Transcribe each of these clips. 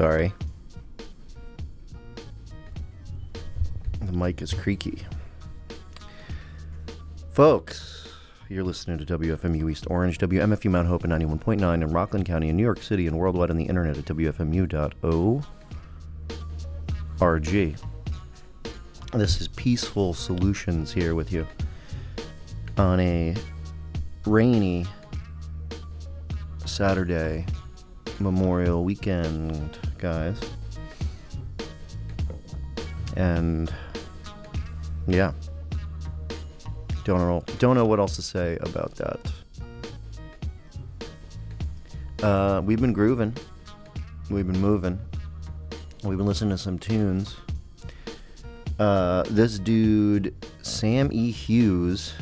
Sorry. The mic is creaky. Folks, you're listening to WFMU East Orange, WMFU Mount Hope at 91.9 in Rockland County in New York City, and worldwide on the internet at WFMU.org. This is Peaceful Solutions here with you on a rainy Saturday Memorial weekend, guys. And yeah, don't know what else to say about that. We've been grooving, we've been moving, we've been listening to some tunes. This dude, Sam E. Hughes,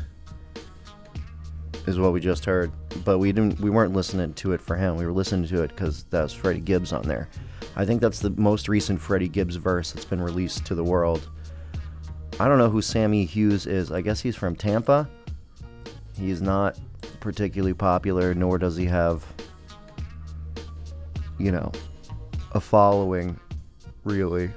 is what we just heard, but we weren't listening to it for him. We were listening to it because that's Freddie Gibbs on there. I think that's the most recent Freddie Gibbs verse that's been released to the world. I don't know who Sam E. Hughes is. I guess he's from Tampa. He's not particularly popular, nor does he have, a following, really.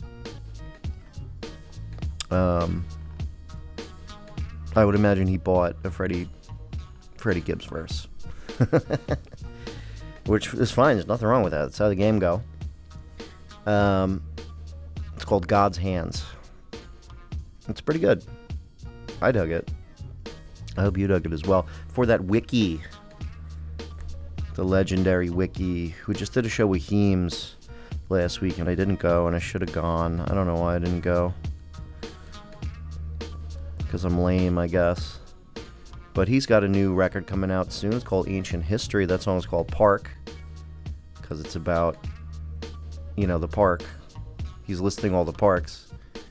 I would imagine he bought a Freddie Gibbs verse. Which is fine, there's nothing wrong with that. That's how the game go. It's called God's Hands. It's pretty good. I dug it. I hope you dug it as well. For that Wiki, the legendary Wiki, who just did a show with Heems last week, and I didn't go, and I should have gone. I don't know why I didn't go. Because I'm lame, I guess. But he's got a new record coming out soon. It's called Ancient History. That song is called Park, because it's about, the park. He's listing all the parks.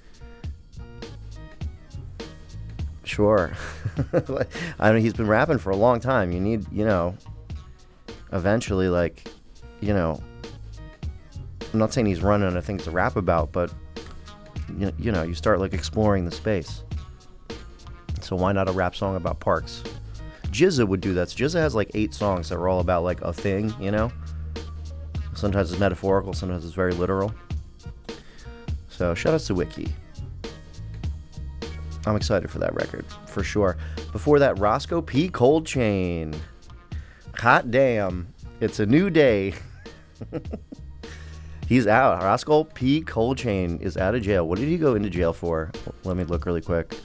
Sure. I mean, he's been rapping for a long time. You need, eventually, I'm not saying he's running out of things to rap about, but, you start, exploring the space. So why not a rap song about parks? GZA would do that. So GZA has 8 songs that are all about a thing, Sometimes it's metaphorical, sometimes it's very literal. So shout out to Wiki. I'm excited for that record, for sure. Before that, Roscoe P. Cold Chain. Hot damn, it's a new day. He's out. Roscoe P. Cold Chain is out of jail. What did he go into jail for? Let me look really quick.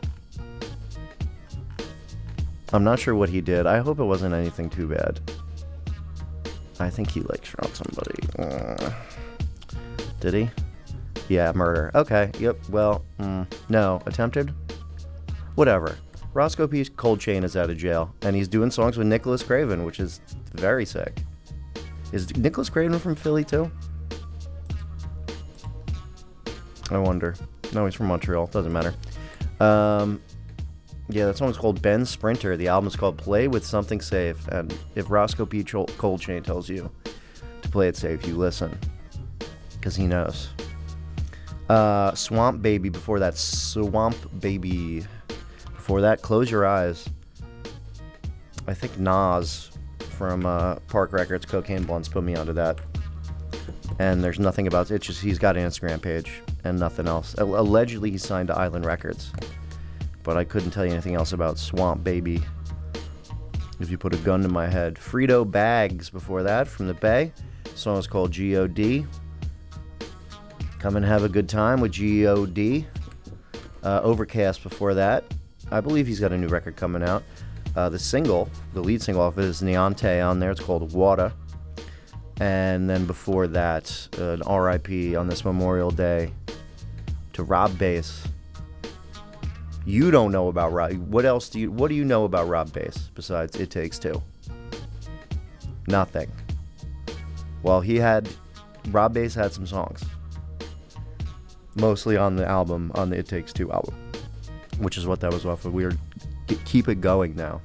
I'm not sure what he did. I hope it wasn't anything too bad. I think he shot somebody. Did he? Yeah, murder. Okay, yep, well, no. Attempted? Whatever. Roscoe P. Cold Chain is out of jail, and he's doing songs with Nicholas Craven, which is very sick. Is Nicholas Craven from Philly, too? I wonder. No, he's from Montreal. Doesn't matter. Yeah, that song's called Ben Sprinter. The album's called Play With Something Safe. And if Roscoe P. Cold Chain tells you to play it safe, you listen. Because he knows. Swamp Baby before that. Swamp Baby. Before that, Close Your Eyes. I think Nas from Park Records, Cocaine Blunts, put me onto that. And there's nothing about it. It's just he's got an Instagram page and nothing else. Allegedly, he's signed to Island Records. But I couldn't tell you anything else about Swamp Baby. If you put a gun to my head. Frito Bags before that from the Bay. The song is called G.O.D. Come and have a good time with G.O.D. Overcast before that. I believe he's got a new record coming out. The lead single off it is Neonte on there. It's called Water. And then before that, an R.I.P. on this Memorial Day to Rob Bass. You don't know about Rob. What do you know about Rob Bass besides It Takes Two? Nothing. Well, Rob Bass had some songs. Mostly on the album, on the It Takes Two album. Which is what that was off of. Keep it going now.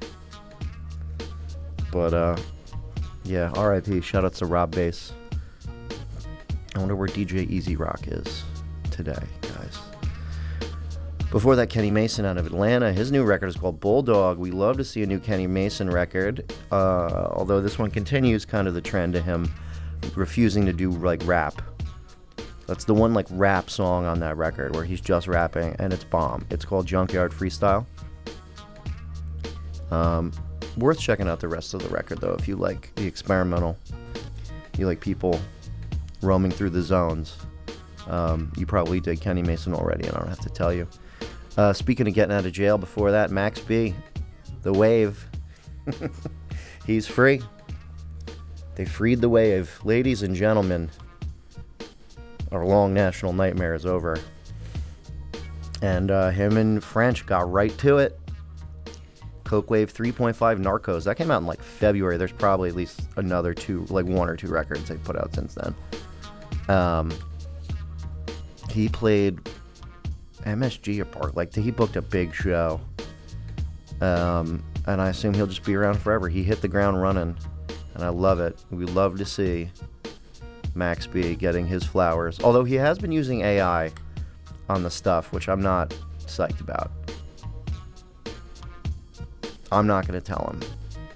But, yeah, R.I.P. Shout out to Rob Bass. I wonder where DJ Easy Rock is today, guys. Before that, Kenny Mason out of Atlanta. His new record is called Bulldog. We love to see a new Kenny Mason record, although this one continues kind of the trend of him refusing to do like rap. That's the one like rap song on that record where he's just rapping, and it's bomb. It's called Junkyard Freestyle. Worth checking out the rest of the record though if you like the experimental. You like people roaming through the zones. You probably did Kenny Mason already, and I don't have to tell you. Speaking of getting out of jail, before that, Max B, The Wave. He's free. They freed The Wave. Ladies and gentlemen, our long national nightmare is over. And him and French got right to it. Coke Wave 3.5 Narcos. That came out in like February. There's probably at least another two, like one or two records they put out since then. He played MSG or Park. Like, he booked a big show. And I assume he'll just be around forever. He hit the ground running. And I love it. We love to see Max B getting his flowers. Although he has been using AI on the stuff, which I'm not psyched about. I'm not going to tell him.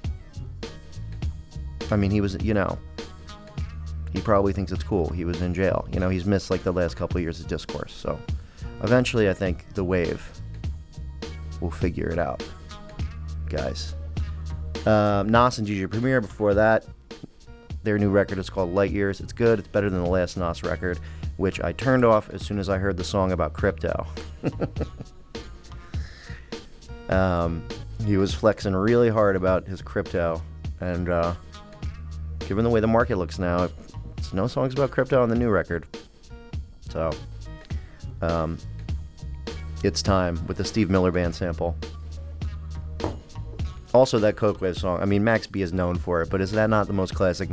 I mean, he was, he probably thinks it's cool. He was in jail. He's missed like the last couple of years of Discourse. So eventually I think The Wave will figure it out, guys. Nas and DJ Premier before that. Their new record is called Light Years. It's good. It's better than the last Nas record, which I turned off as soon as I heard the song about crypto. He was flexing really hard about his crypto, and given the way the market looks now, it's no songs about crypto on the new record. So, it's time with the Steve Miller Band sample. Also, that Coke Wave song. I mean, Max B is known for it, but is that not the most classic